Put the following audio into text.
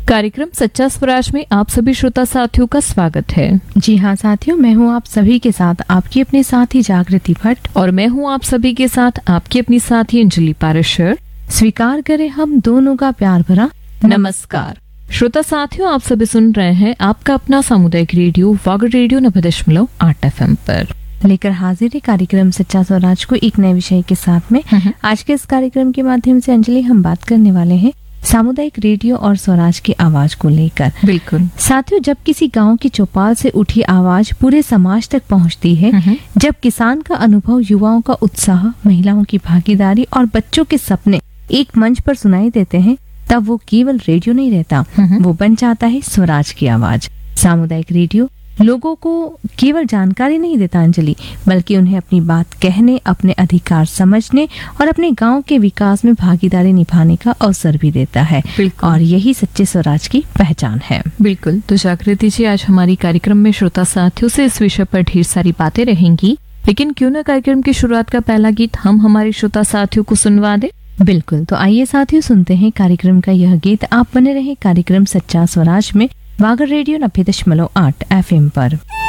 कार्यक्रम सच्चा स्वराज में आप सभी श्रोता साथियों का स्वागत है। जी हाँ साथियों, मैं हूँ आप सभी के साथ आपकी अपनी साथी जागृति भट्ट और मैं हूँ आप सभी के साथ आपकी अपनी साथी अंजलि पारेशर। स्वीकार करें हम दोनों का प्यार भरा नमस्कार। श्रोता साथियों, आप सभी सुन रहे हैं आपका अपना सामुदायिक रेडियो वागर रेडियो 90.8 FM पर लेकर हाजिर है कार्यक्रम सच्चा स्वराज को एक नए विषय के साथ में। आज के इस कार्यक्रम के माध्यम से अंजलि हम बात करने वाले हैं सामुदायिक रेडियो और स्वराज की आवाज को लेकर। बिल्कुल साथियों, जब किसी गांव की चौपाल से उठी आवाज पूरे समाज तक पहुंचती है, जब किसान का अनुभव, युवाओं का उत्साह, महिलाओं की भागीदारी और बच्चों के सपने एक मंच पर सुनाई देते हैं, तब वो केवल रेडियो नहीं रहता, वो बन जाता है स्वराज की आवाज। सामुदायिक रेडियो लोगों को केवल जानकारी नहीं देता अंजलि, बल्कि उन्हें अपनी बात कहने, अपने अधिकार समझने और अपने गांव के विकास में भागीदारी निभाने का अवसर भी देता है। और यही सच्चे स्वराज की पहचान है। बिल्कुल। तो जागृति जी, आज हमारी कार्यक्रम में श्रोता साथियों से इस विषय पर ढेर सारी बातें रहेंगी, लेकिन क्यों न कार्यक्रम की शुरुआत का पहला गीत हम हमारे श्रोता साथियों को सुनवा दे। बिल्कुल, तो आइए साथियों सुनते हैं कार्यक्रम का यह गीत। आप बने रहे कार्यक्रम सच्चा स्वराज में वागर रेडियो 90.8 FM पर।